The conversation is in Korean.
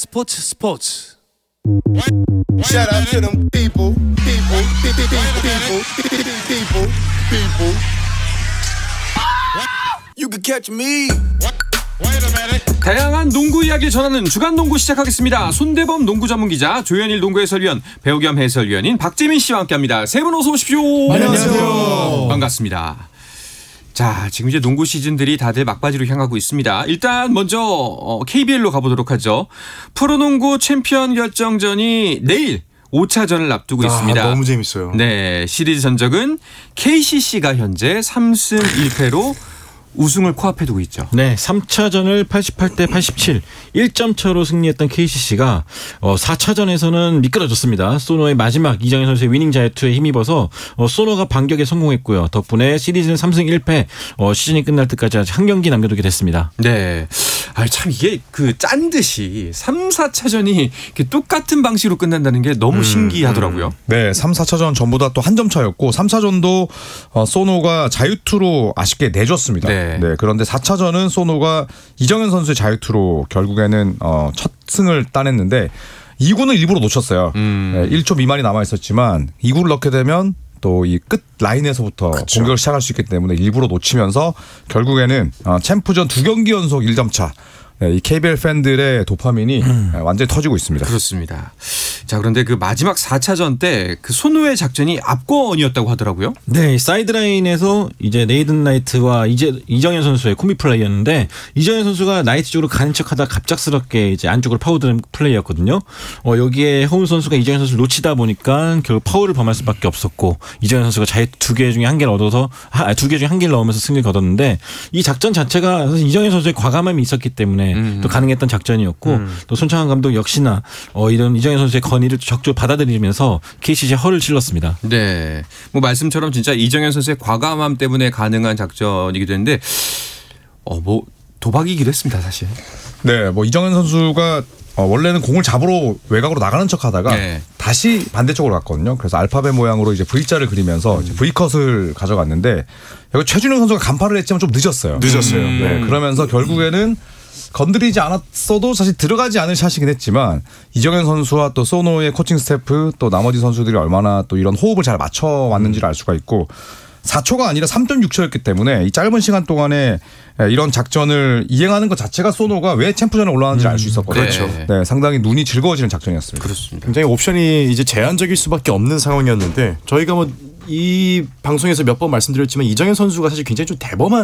스포츠. Shout out to them people. You can catch me. 다양한 농구 이야기를 전하는 주간 농구 시작하겠습니다. 손대범 농구 전문 기자, 조현일 농구 해설위원, 배우 겸 해설위원인 박재민 씨와 함께합니다. 세 분 어서 오십시오. 안녕하세요. 반갑습니다. 자, 지금 이제 농구 시즌들이 다들 막바지로 향하고 있습니다. 일단 먼저 KBL로 가보도록 하죠. 프로농구 챔피언 결정전이 내일 5차전을 앞두고 있습니다. 너무 재밌어요. 네, 시리즈 전적은 KCC가 현재 3승 1패로 우승을 코앞에 두고 있죠. 네, 3차전을 88대 87, 1점 차로 승리했던 KCC가 4차전에서는 미끄러졌습니다. 소노의 마지막 이정현 선수의 위닝 자유투에 힘입어서 소노가 반격에 성공했고요. 덕분에 시리즈는 3승 1패, 시즌이 끝날 때까지 아직 한 경기 남겨두게 됐습니다. 네, 참 이게 짠 듯이 3, 4차전이 똑같은 방식으로 끝난다는 게 너무 신기하더라고요. 네, 3, 4차전 전부 다 또 한 점 차였고 3차전도 소노가 자유투로 아쉽게 내줬습니다. 네. 네, 그런데 4차전은 소노가 이정현 선수의 자유투로 결국에는 첫 승을 따냈는데 2구는 일부러 놓쳤어요. 네, 1초 미만이 남아있었지만 2구를 넣게 되면 또 이 끝 라인에서부터 공격을 시작할 수 있기 때문에 일부러 놓치면서 결국에는 챔프전 2경기 연속 1점 차. 네, 이 KBL 팬들의 도파민이 완전히 터지고 있습니다. 그렇습니다. 자, 그런데 그 마지막 4차전 때 그 손호의 작전이 압권이었다고 하더라고요. 네, 사이드라인에서 이제 네이든 나이트와 이정현 선수의 콤비 플레이였는데 이정현 선수가 나이트 쪽으로 가는 척하다 갑작스럽게 이제 안쪽으로 파고드는 플레이였거든요. 여기에 허운 선수가 이정현 선수를 놓치다 보니까 결국 파울을 범할 수밖에 없었고 이정현 선수가 자유투 2개 중에 1개를 얻어서 2개 중에 1개를 넣으면서 승리를 거뒀는데 이 작전 자체가 사실 이정현 선수의 과감함이 있었기 때문에 또 가능했던 작전이었고 또 손창환 감독 역시나 이런 이정현 선수의 건의를 적극적으로 받아들이면서 KCC의 허를 찔렀습니다. 네, 뭐 말씀처럼 진짜 이정현 선수의 과감함 때문에 가능한 작전이기도 했는데 뭐 도박이기도 했습니다, 사실. 네, 뭐 이정현 선수가 원래는 공을 잡으러 외곽으로 나가는 척하다가 다시 반대쪽으로 갔거든요. 그래서 알파벳 모양으로 이제 V자를 그리면서 이제 V컷을 가져갔는데 여기 최준영 선수가 간파를 했지만 좀 늦었어요. 네, 그러면서 결국에는 건드리지 않았어도 사실 들어가지 않을 샷이긴 했지만 이정현 선수와 또 소노의 코칭 스태프 또 나머지 선수들이 얼마나 또 이런 호흡을 잘 맞춰왔는지를 알 수가 있고 4초가 아니라 3.6초였기 때문에 이 짧은 시간 동안에 이런 작전을 이행하는 것 자체가 소노가 왜 챔프전에 올라왔는지를 알 수 있었거든요. 그렇죠. 네, 상당히 눈이 즐거워지는 작전이었습니다. 그렇습니다. 굉장히 옵션이 이제 제한적일 수밖에 없는 상황이었는데 저희가 뭐 이 방송에서 몇 번 말씀드렸지만 이정현 선수가 사실 굉장히 좀 대범한